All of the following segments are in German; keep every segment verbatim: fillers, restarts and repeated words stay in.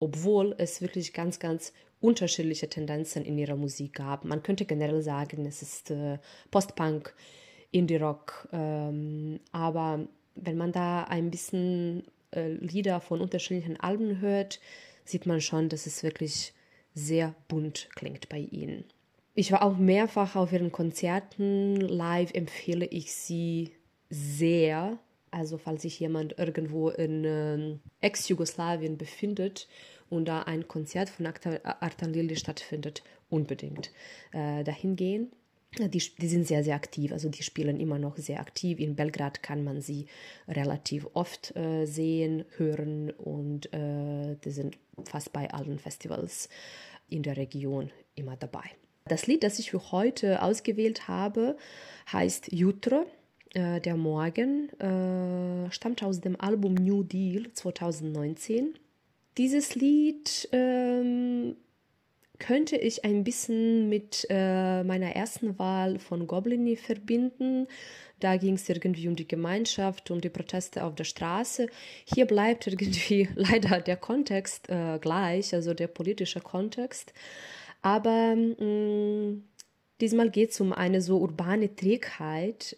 obwohl es wirklich ganz, ganz unterschiedliche Tendenzen in ihrer Musik gab. Man könnte generell sagen, es ist äh, Post-Punk, Indie-Rock, ähm, aber wenn man da ein bisschen äh, Lieder von unterschiedlichen Alben hört, sieht man schon, dass es wirklich sehr bunt klingt bei ihnen. Ich war auch mehrfach auf ihren Konzerten. Live empfehle ich sie sehr. Also falls sich jemand irgendwo in ähm, Ex-Jugoslawien befindet und da ein Konzert von Artan Lili stattfindet, unbedingt äh, dahin gehen. Die, die sind sehr, sehr aktiv, also die spielen immer noch sehr aktiv. In Belgrad kann man sie relativ oft äh, sehen, hören und äh, die sind fast bei allen Festivals in der Region immer dabei. Das Lied, das ich für heute ausgewählt habe, heißt Jutro, äh, der Morgen, äh, stammt aus dem Album New Deal zwanzig neunzehn. Dieses Lied ähm, könnte ich ein bisschen mit äh, meiner ersten Wahl von Goblini verbinden. Da ging es irgendwie um die Gemeinschaft, um die Proteste auf der Straße. Hier bleibt irgendwie leider der Kontext äh, gleich, also der politische Kontext. Aber mh, diesmal geht es um eine so urbane Trägheit,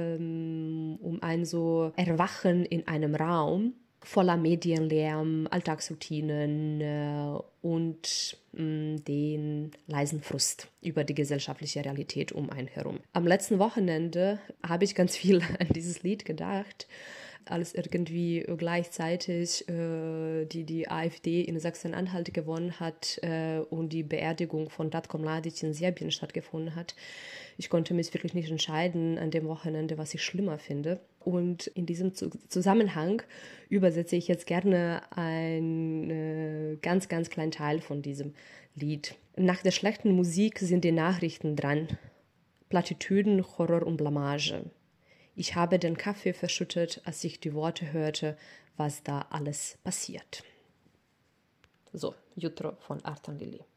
ähm, um ein so Erwachen in einem Raum voller Medienlärm, Alltagsroutinen äh, und mh, den leisen Frust über die gesellschaftliche Realität um einen herum. Am letzten Wochenende habe ich ganz viel an dieses Lied gedacht, als irgendwie gleichzeitig äh, die, die AfD in Sachsen-Anhalt gewonnen hat äh, und die Beerdigung von Ratko Mladic in Serbien stattgefunden hat. Ich konnte mich wirklich nicht entscheiden an dem Wochenende, was ich schlimmer finde. Und in diesem Zusammenhang übersetze ich jetzt gerne einen äh, ganz, ganz kleinen Teil von diesem Lied. Nach der schlechten Musik sind die Nachrichten dran. Plattitüden, Horror und Blamage. Ich habe den Kaffee verschüttet, als ich die Worte hörte, was da alles passiert. So, Jutro von Artan Lili.